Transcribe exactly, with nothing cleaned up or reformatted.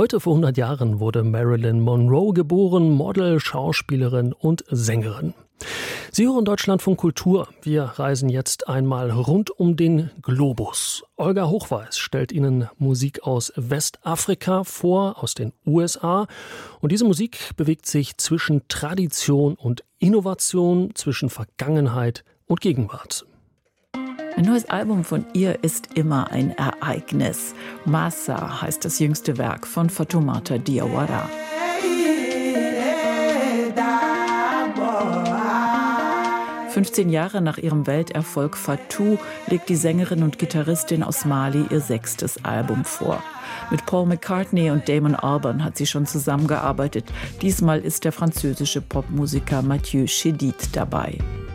Heute vor hundert Jahren wurde Marilyn Monroe geboren, Model, Schauspielerin und Sängerin. Sie hören Deutschlandfunk Kultur. Wir reisen jetzt einmal rund um den Globus. Olga Hochweis stellt Ihnen Musik aus Westafrika vor, aus den U S A. Und diese Musik bewegt sich zwischen Tradition und Innovation, zwischen Vergangenheit und Gegenwart. Ein neues Album von ihr ist immer ein Ereignis. Massa heißt das jüngste Werk von Fatoumata Diawara. fünfzehn Jahre nach ihrem Welterfolg Fatou legt die Sängerin und Gitarristin aus Mali ihr sechstes Album vor. Mit Paul McCartney und Damon Albarn hat sie schon zusammengearbeitet. Diesmal ist der französische Popmusiker Mathieu Chédid dabei.